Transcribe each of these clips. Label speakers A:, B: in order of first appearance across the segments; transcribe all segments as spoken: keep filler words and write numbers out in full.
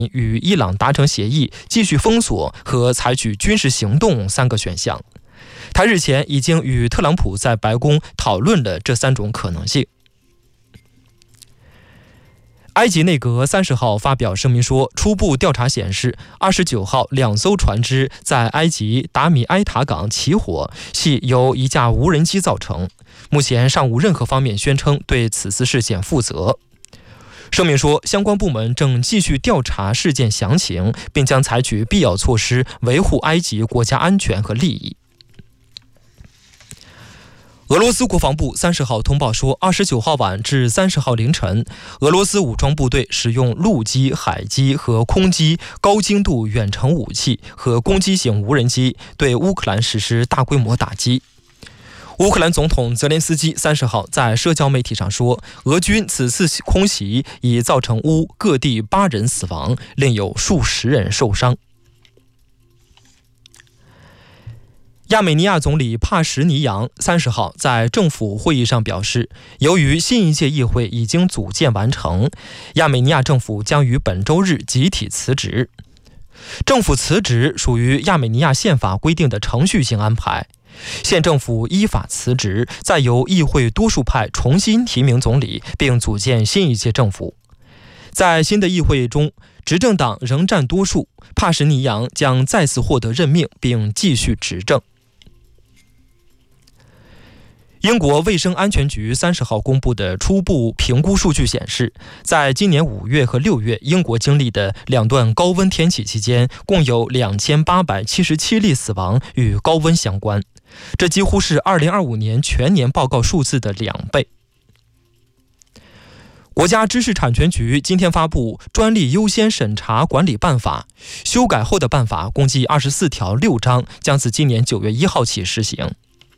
A: 与伊朗达成协议，继续封锁和采取军事行动三个选项。他日前已经与特朗普在白宫讨论了这三种可能性。埃及内阁三十号发表声明说，初步调查显示，二十九号两艘船只在埃及达米埃塔港起火，系由一架无人机造成。目前尚无任何方面宣称对此次事件负责。声明说，相关部门正继续调查事件详情，并将采取必要措施维护埃及国家安全和利益。俄罗斯国防部三十号通报说，二十九号晚至三十号凌晨，俄罗斯武装部队使用陆基、海基和空基高精度远程武器和攻击型无人机对乌克兰实施大规模打击。乌克兰总统泽连斯基三十号在社交媒体上说，俄军此次空袭已造成乌各地八人死亡，另有数十人受伤。亚美尼亚总理帕什尼扬三十号在政府会议上表示，由于新一届议会已经组建完成，亚美尼亚政府将于本周日集体辞职。政府辞职属于亚美尼亚宪法规定的程序性安排，县政府依法辞职，再由议会多数派重新提名总理，并组建新一届政府。在新的议会中，执政党仍占多数，帕什尼扬将再次获得任命并继续执政。英国卫生安全局三十号公布的初步评估数据显示，在今年五月和六月英国经历的两段高温天气期间，共有两千八百七十七例死亡与高温相关，这几乎是二零二五年全年报告数字的两倍。国家知识产权局今天发布专利优先审查管理办法，修改后的办法共计二十四条六章，将自今年九月一号起施行。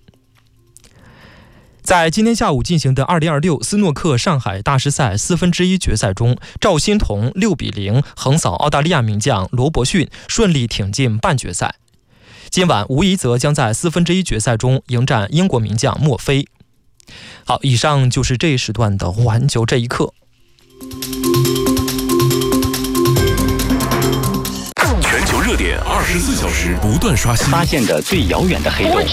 A: 在今天下午进行的二零二六斯诺克上海大师赛四分之一决赛中，赵欣彤六比零横扫澳大利亚名将罗伯逊，顺利挺进半决赛。今晚吴怡则将在四分之一决赛中迎战英国名将墨菲。好，以上就是这一时段的环球这一刻。
B: 全球热点二十四小时不断刷新，
C: 发现的最遥远的黑洞，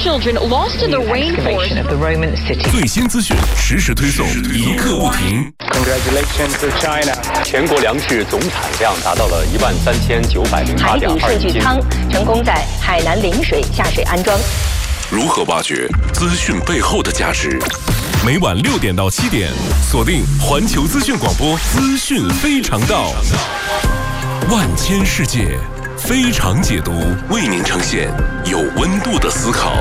B: 最新资讯实时推送，一刻不停。
D: Congratulations to China！
C: 全国粮食总产量达到了一万三千九百零八点二亿斤，
E: 海底数据舱成功在海南陵水下水安装。
B: 如何挖掘资讯背后的价值？每晚六点到七点，锁定环球资讯广播，资讯非常道，万千世界非常解读，为您呈现有温度的思考。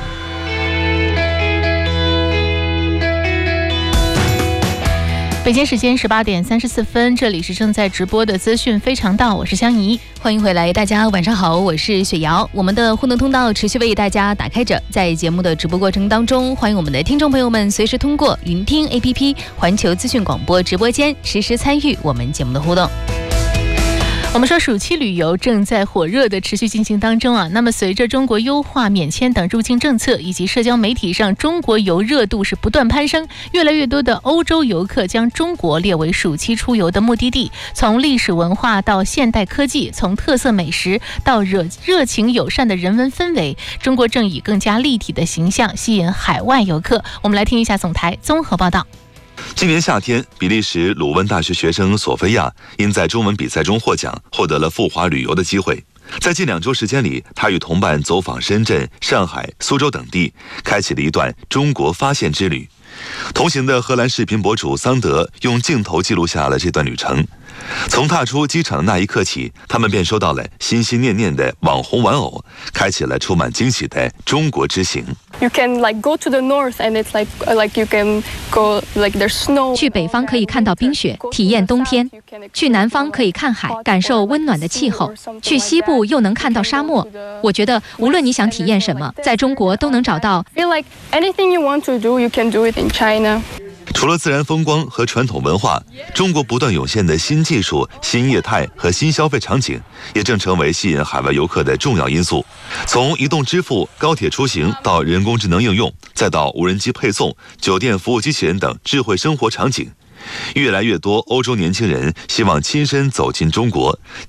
F: 北京时间十八点三十四分，这里是正在直播的资讯非常道，我是香怡，
G: 欢迎回来，大家晚上好，我是雪瑶。我们的互动通道持续为大家打开着，在节目的直播过程当中，欢迎我们的听众朋友们随时通过云听 A P P 环球资讯广播直播间实时参与我们节目的互动。
F: 我们说暑期旅游正在火热的持续进行当中啊，那么随着中国优化免签等入境政策，以及社交媒体上中国游热度是不断攀升，越来越多的欧洲游客将中国列为暑期出游的目的地。从历史文化到现代科技，从特色美食到热热情友善的人文氛围，中国正以更加立体的形象吸引海外游客。我们来听一下总台综合报道。
H: 今年夏天，比利时鲁汶大学学生索菲亚因在中文比赛中获奖，获得了赴华旅游的机会。在近两周时间里，他与同伴走访深圳、上海、苏州等地，开启了一段中国发现之旅。同行的荷兰视频博主桑德用镜头记录下了这段旅程。从踏出机场的那一刻起，他们便收到了心心念念的网红玩偶，开启了充满惊喜的中国之行。
I: You can like go to the north and it's like like you can go like there's snow.
G: 去北方可以看到冰雪，体验冬天；去南方可以看海，感受温暖的气候；去西部又能看到沙漠。我觉得无论你想体验什么，在中国都能找到。
I: Feel like anything you want to do, you can do it in China.
H: 除了自然风光和传统文化，中国不断涌现的新技术、新业态和新消费场景，也正成为吸引海外游客的重要因素。从移动支付、高铁出行到人工智能应用，再到无人机配送、酒店服务机器人等智慧生活场景，越来越多欧洲年轻人希望亲身走进中国，